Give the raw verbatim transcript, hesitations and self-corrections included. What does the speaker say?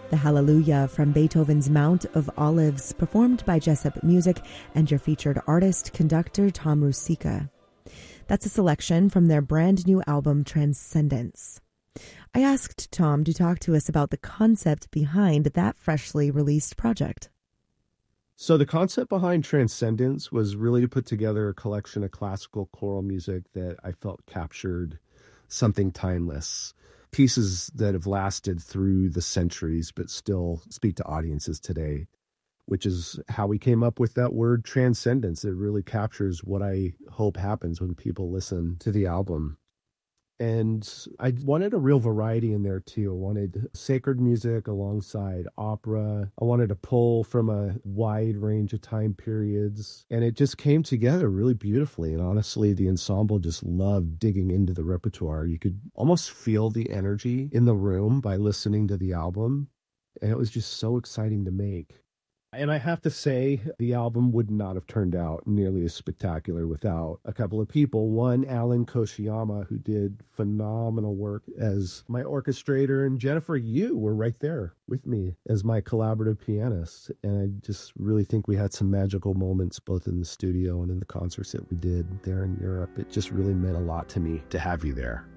The Hallelujah from Beethoven's Mount of Olives, performed by Jessup Music and your featured artist, conductor Tom Rusicka. That's a selection from their brand new album, Transcendence. I asked Tom to talk to us about the concept behind that freshly released project. So the concept behind Transcendence was really to put together a collection of classical choral music that I felt captured something timeless. Pieces that have lasted through the centuries but still speak to audiences today, which is how we came up with that word transcendence. It really captures what I hope happens when people listen to the album. And I wanted a real variety in there too. I wanted sacred music alongside opera. I wanted to pull from a wide range of time periods. And it just came together really beautifully. And honestly, the ensemble just loved digging into the repertoire. You could almost feel the energy in the room by listening to the album. And it was just so exciting to make. And I have to say, the album would not have turned out nearly as spectacular without a couple of people. One, Alan Koshiyama, who did phenomenal work as my orchestrator, and Jennifer, you were right there with me as my collaborative pianist. And I just really think we had some magical moments both in the studio and in the concerts that we did there in Europe. It just really meant a lot to me to have you there.